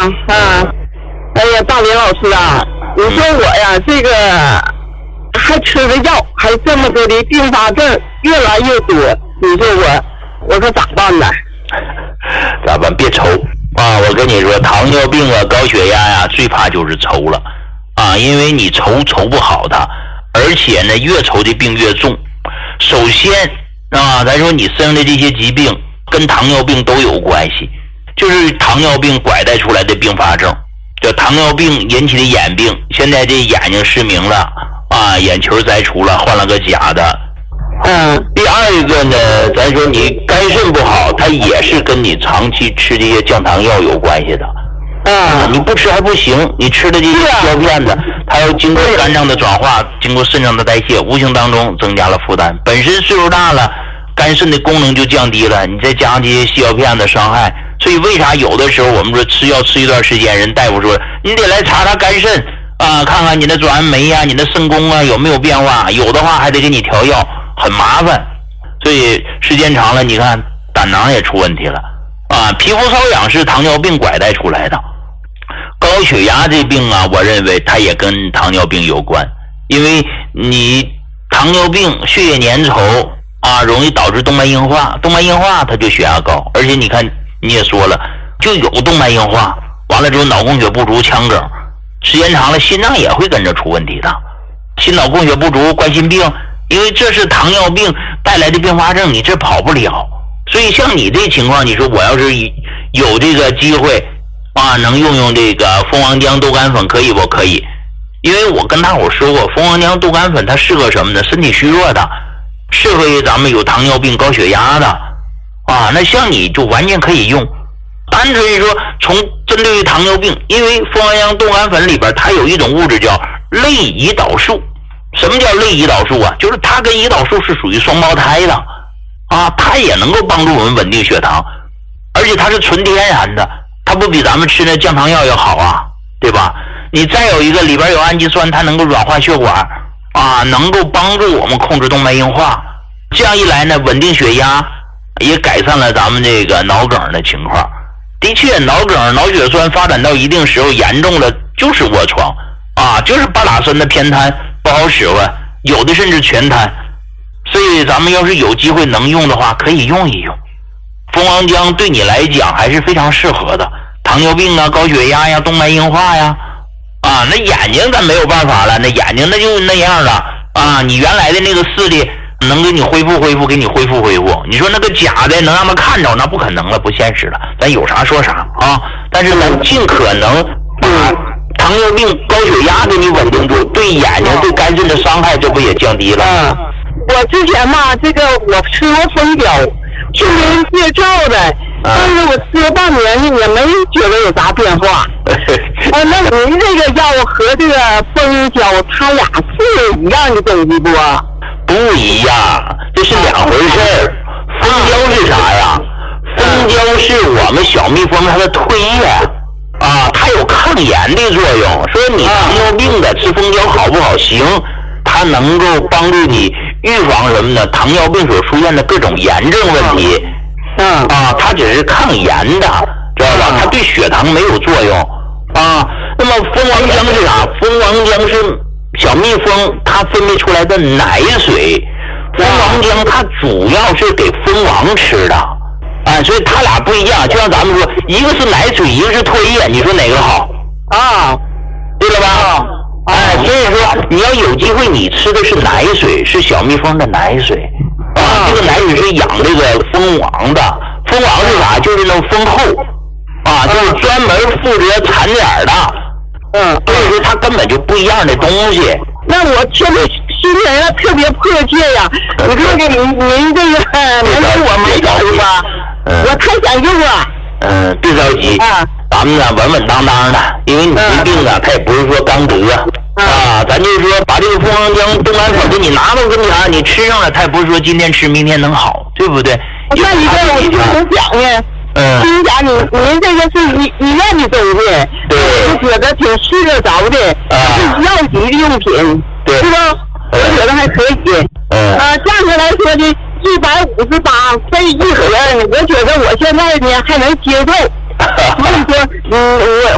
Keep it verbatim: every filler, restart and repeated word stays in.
啊，哎呀，大林老师啊，你说我呀，这个还吃的药，还这么多的并发症越来越多，你说我我可咋办呢？ 咋办？别愁啊！我跟你说，糖尿病啊、高血压呀、啊，最怕就是愁了啊，因为你愁愁不好它，而且呢，越愁的病越重。首先啊，咱说你生的这些疾病跟糖尿病都有关系，就是糖尿病拐带出来的并发症，叫糖尿病引起的眼病，现在这眼睛失明了啊，眼球摘除了，换了个假的。 嗯， 第二一个呢，咱说你肝肾不好，它也是跟你长期吃这些降糖药有关系的。 啊， 你不吃还不行，你吃的这些胶片子，它要经过肝脏的转化，经过肾脏的代谢，无形当中增加了负担。本身岁数大了，肝肾的功能就降低了，你再加上这些细胶片的伤害，所以为啥有的时候我们说吃药吃一段时间，人大夫说你得来查查肝肾啊，看看你的转氨酶呀、你的肾功啊有没有变化，有的话还得给你调药，很麻烦。所以时间长了，你看胆囊也出问题了啊，皮肤瘙痒是糖尿病拐带出来的。高血压这病啊，我认为它也跟糖尿病有关，因为你糖尿病血液粘稠啊，容易导致动脉硬化，动脉硬化它就血压高，而且你看你也说了，就有动脉硬化，完了之后脑供血不足、腔梗，时间长了心脏也会跟着出问题的，心脑供血不足、冠心病，因为这是糖尿病带来的并发症，你这跑不了。所以像你这情况，你说我要是有这个机会啊，能用用这个蜂王浆豆苷粉可以不？可以，因为我跟大伙说过，蜂王浆豆苷粉它适合什么呢？身体虚弱的，适合于咱们有糖尿病、高血压的啊。那像你就完全可以用。单纯说从针对于糖尿病，因为蜂王浆豆苷粉里边它有一种物质叫类胰岛素。什么叫类胰岛素啊？就是它跟胰岛素是属于双胞胎的啊，它也能够帮助我们稳定血糖，而且它是纯天然的。它不比咱们吃的降糖药要好啊，对吧？你再有一个里边有氨基酸，它能够软化血管啊，能够帮助我们控制动脉硬化。这样一来呢，稳定血压，也改善了咱们这个脑梗的情况。的确，脑梗、脑血栓发展到一定时候严重了，就是卧床啊，就是半拉身的偏瘫，不好使唤，有的甚至全瘫。所以咱们要是有机会能用的话，可以用一用。蜂王浆对你来讲还是非常适合的，糖尿病啊、高血压呀、动脉硬化呀，啊，那眼睛咱没有办法了，那眼睛那就那样了啊，你原来的那个视力能给你恢复恢复，给你恢复恢复。你说那个假的能让他看着，那不可能了，不现实了。咱有啥说啥啊，但是咱尽可能把糖尿病、高血压给你稳定住，对眼睛、对肝肾的伤害，这不也降低了？ 啊，我之前嘛，这个我吃过蜂胶。去年介绍的，但是我吃了半年也没觉得有啥变化。啊，那您这个药和这个蜂胶，它俩是一样的东西不？ 不一样，这是两回事儿。蜂胶是啥呀？蜂胶是我们小蜜蜂它的唾液啊，它有抗炎的作用。说你糖尿病的吃蜂胶好不好？行，它能够帮助你预防什么呢？糖尿病所出现的各种炎症问题。嗯啊，它只是抗炎的，知道吧？它对血糖没有作用啊。那么蜂王浆是啥？蜂王浆是小蜜蜂它分泌出来的奶水，蜂王浆它主要是给蜂王吃的啊，所以它俩不一样。就像咱们说，一个是奶水，一个是唾液，你说哪个好？ 啊， 对了吧？哎，所以说你要有机会，你吃的是奶水，是小蜜蜂的奶水啊。这个奶水是养这个蜂王的，蜂王是啥？就是那蜂后啊，就是专门负责产点的。嗯，所以说它根本就不一样的东西。 那我特别心里呀特别迫切呀，你说给您您这个能给我买点吧？我太想用了。 嗯，别着急。啊。咱们呢稳稳当当的，因为你这病啊，它也不是说刚得啊，咱就是说把这个蜂王浆豆苷粉给你拿到跟前，你吃上了，它也不是说今天吃明天能好，对不对？ 那你这我就想讲呢，嗯，听讲你您这个是医医院的东西， 对， 我就觉得挺适合着的，是药局的用品， 对， 是吧？我觉得还可以，嗯，啊，价格来说呢，一百五十八这一盒，我觉得我现在呢还能接受。所以说，嗯，我